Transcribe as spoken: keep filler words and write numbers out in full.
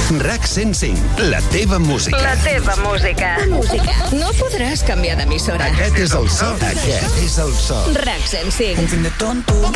RAC cent cinc, la teva música. La teva música. Música. No podràs canviar d'emissora. Aquest és el so. Aquest és el so. RAC cent cinc. Un fin de tonto.